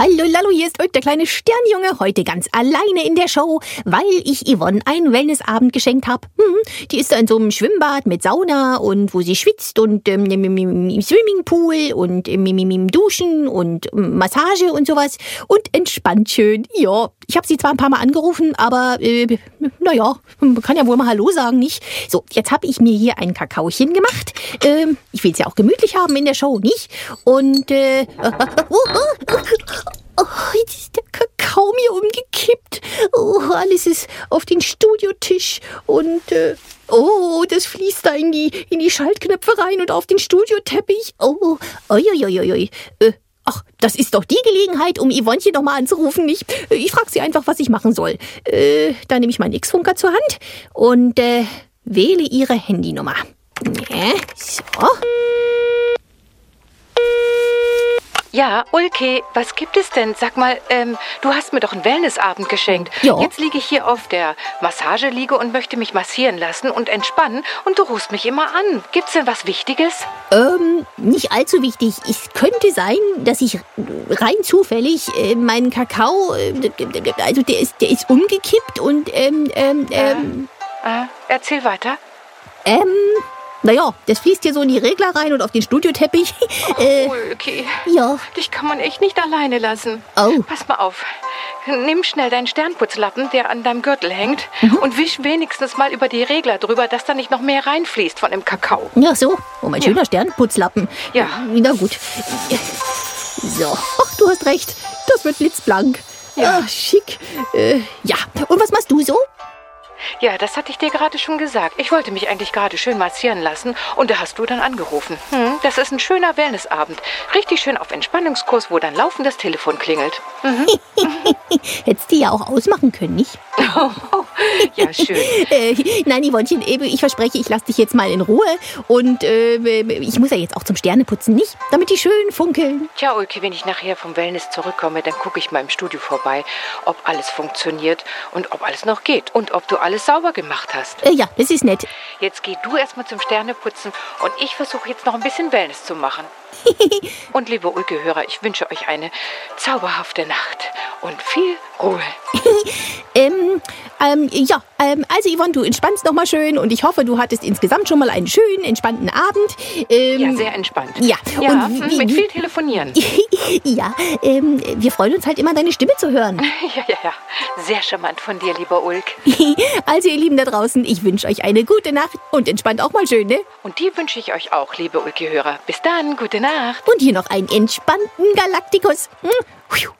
Hallo Lallo, hier ist heute der kleine Sternjunge, heute ganz alleine in der Show, weil ich Yvonne einen Wellnessabend geschenkt habe. Die ist da in so einem Schwimmbad mit Sauna und wo sie schwitzt und Swimmingpool und Duschen und Massage und sowas und entspannt schön. Ja, ich habe sie zwar ein paar Mal angerufen, aber naja, man kann ja wohl mal Hallo sagen, nicht? So, jetzt habe ich mir hier ein Kakaochen gemacht. Ich will es ja auch gemütlich haben in der Show, nicht? Und jetzt ist der Kakao mir umgekippt. Alles ist auf den Studiotisch und das fließt da in die Schaltknöpfe rein und auf den Studioteppich. Ach, das ist doch die Gelegenheit, um Yvonnechen noch mal anzurufen, nicht? Ich frage sie einfach, was ich machen soll. Da nehme ich meinen X-Funker zur Hand und wähle ihre Handynummer. So. Ja, Ulke, was gibt es denn? Sag mal, du hast mir doch einen Wellnessabend geschenkt. Ja. Jetzt liege ich hier auf der Massageliege und möchte mich massieren lassen und entspannen und du rufst mich immer an. Gibt's denn was Wichtiges? Nicht allzu wichtig. Es könnte sein, dass ich rein zufällig meinen Kakao, also der ist umgekippt und Erzähl weiter. Naja, das fließt hier so in die Regler rein und auf den Studioteppich. Ulke, Ja. dich kann man echt nicht alleine lassen. Oh. Pass mal auf. Nimm schnell deinen Sternputzlappen, der an deinem Gürtel hängt, und wisch wenigstens mal über die Regler drüber, dass da nicht noch mehr reinfließt von dem Kakao. Ja, so. Oh, mein schöner Sternputzlappen. Ja. Na gut. So. Ach, du hast recht. Das wird blitzblank. Ja. Ach, schick. Ja. Und was machst du so? Ja, das hatte ich dir gerade schon gesagt. Ich wollte mich eigentlich gerade schön massieren lassen und da hast du dann angerufen. Das ist ein schöner Wellnessabend. Richtig schön auf Entspannungskurs, wo dann laufend das Telefon klingelt. Hättest du ja auch ausmachen können, nicht? Ja, schön. Nein, Yvonnchen, ich verspreche, ich lasse dich jetzt mal in Ruhe. Und ich muss ja jetzt auch zum Sterneputzen, nicht? Damit die schön funkeln. Tja, Ulke, wenn ich nachher vom Wellness zurückkomme, dann gucke ich mal im Studio vorbei, ob alles funktioniert und ob alles noch geht und ob du alles sauber gemacht hast. Ja, das ist nett. Jetzt geh du erstmal zum Sterneputzen und ich versuche jetzt noch ein bisschen Wellness zu machen. Und liebe Ulke-Hörer, ich wünsche euch eine zauberhafte Nacht und viel Ruhe. Also Yvonne, du entspannst noch mal schön und ich hoffe, du hattest insgesamt schon mal einen schönen, entspannten Abend. Ja, sehr entspannt. Ja, Ja, und mit viel Telefonieren. Ja, wir freuen uns halt immer, deine Stimme zu hören. Ja. Sehr charmant von dir, lieber Ulk. Also ihr Lieben da draußen, ich wünsche euch eine gute Nacht und entspannt auch mal schön, ne? Und die wünsche ich euch auch, liebe Ulke-Hörer. Bis dann, gute Nacht. Und hier noch einen entspannten Galaktikus.